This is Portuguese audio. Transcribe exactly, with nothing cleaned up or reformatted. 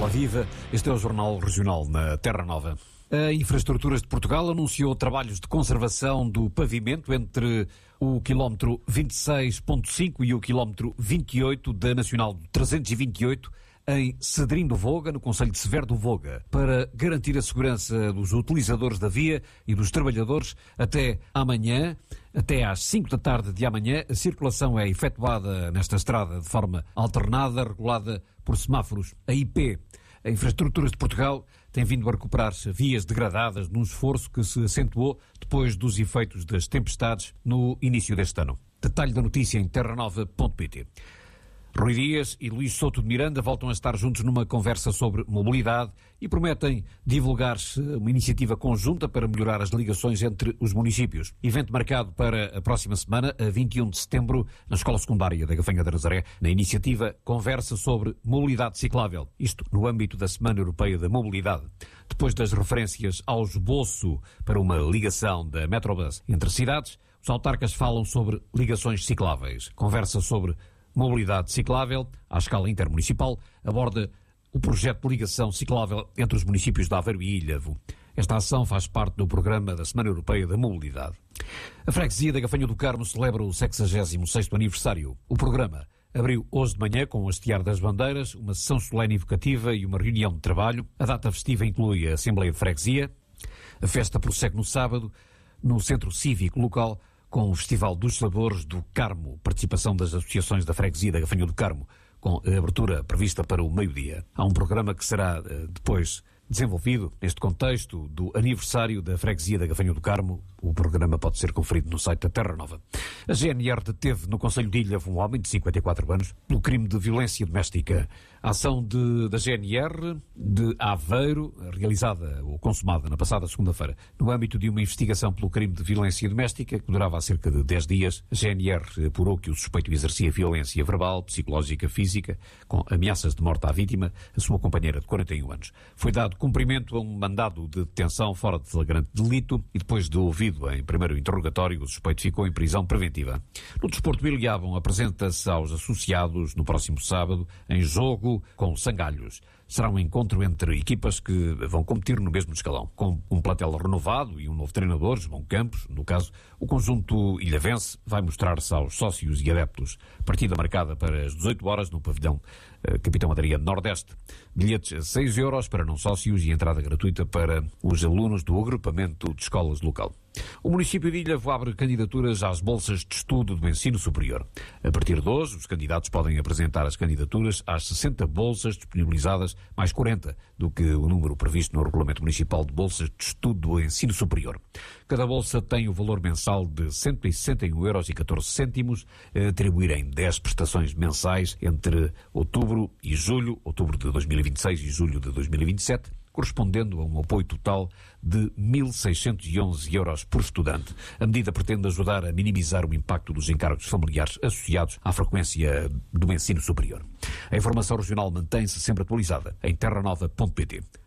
Ora viva, este é o Jornal Regional na Terra Nova. A Infraestruturas de Portugal anunciou trabalhos de conservação do pavimento entre o quilómetro vinte e seis ponto cinco e o quilómetro vinte e oito da Nacional trezentos e vinte e oito em Cedrim do Voga, no concelho de Severo do Voga, para garantir a segurança dos utilizadores da via e dos trabalhadores. Até amanhã, até às cinco da tarde de amanhã, a circulação é efetuada nesta estrada de forma alternada, regulada por semáforos. A I P, a Infraestruturas de Portugal, tem vindo a recuperar vias degradadas num esforço que se acentuou depois dos efeitos das tempestades no início deste ano. Detalhe da notícia em terra nova ponto pt. Rui Dias e Luís Souto de Miranda voltam a estar juntos numa conversa sobre mobilidade e prometem divulgar-se uma iniciativa conjunta para melhorar as ligações entre os municípios. Evento marcado para a próxima semana, a vinte e um de setembro, na Escola Secundária da Gafanha da Nazaré, na iniciativa Conversa sobre Mobilidade Ciclável. Isto no âmbito da Semana Europeia da Mobilidade. Depois das referências ao esboço para uma ligação da Metrobus entre cidades, os autarcas falam sobre ligações cicláveis. Conversa sobre Mobilidade Ciclável, à escala intermunicipal, aborda o projeto de ligação ciclável entre os municípios de Aveiro e Ilhavo. Esta ação faz parte do programa da Semana Europeia da Mobilidade. A freguesia da Gafanha do Carmo celebra o sexagésimo sexto aniversário. O programa abriu hoje de manhã com o hastear das bandeiras, uma sessão solene evocativa e uma reunião de trabalho. A data festiva inclui a Assembleia de Freguesia. A festa prossegue no sábado, no Centro Cívico Local, com o Festival dos Sabores do Carmo, participação das associações da freguesia da Gafanha do Carmo, com a abertura prevista para o meio-dia. Há um programa que será depois desenvolvido neste contexto do aniversário da freguesia da Gafanha do Carmo. O programa pode ser conferido no site da Terra Nova. A G N R deteve no concelho de Ilhavo um homem de cinquenta e quatro anos pelo crime de violência doméstica. A ação de, da G N R de Aveiro, realizada ou consumada na passada segunda-feira, no âmbito de uma investigação pelo crime de violência doméstica, que durava há cerca de dez dias, a G N R apurou que o suspeito exercia violência verbal, psicológica, física, com ameaças de morte à vítima, a sua companheira de quarenta e um anos. Foi dado cumprimento a um mandado de detenção fora de flagrante delito e depois de ouvido em primeiro interrogatório, o suspeito ficou em prisão preventiva. No desporto, Bilhavo apresenta-se aos associados no próximo sábado, em jogo com Sangalhos. Será um encontro entre equipas que vão competir no mesmo escalão, com um plantel renovado e um novo treinador, João Campos. No caso, o conjunto ilhavense vai mostrar-se aos sócios e adeptos. Partida marcada para as dezoito horas no pavilhão uh, Capitão Adriano Nordeste. Bilhetes a seis euros para não sócios e entrada gratuita para os alunos do agrupamento de escolas local. O município de Ilhavo abre candidaturas às bolsas de estudo do ensino superior. A partir de hoje, os candidatos podem apresentar as candidaturas às sessenta bolsas disponibilizadas, mais quarenta do que o número previsto no Regulamento Municipal de Bolsas de Estudo do Ensino Superior. Cada bolsa tem o valor mensal de cento e sessenta e um euros e catorze cêntimos, a atribuir em dez prestações mensais entre outubro e julho, outubro de dois mil e vinte e seis e julho de dois mil e vinte e sete, correspondendo a um apoio total de mil seiscentos e onze euros por estudante. A medida pretende ajudar a minimizar o impacto dos encargos familiares associados à frequência do ensino superior. A informação regional mantém-se sempre atualizada em terra nova ponto pt.